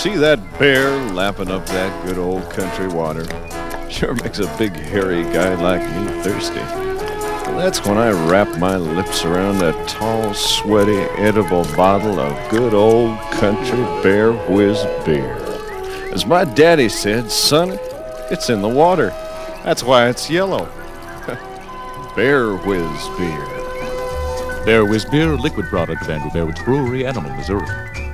see that bear lapping up that good old country water. Sure makes a big hairy guy like me thirsty. And that's when I wrap my lips around a tall, sweaty, edible bottle of good old country Bear Whiz beer. As my daddy said, son, it's in the water. That's why it's yellow. Bear Whiz beer. Bear Whiz beer, a liquid product of Andrew Bear Woods Brewery, Animal, Missouri.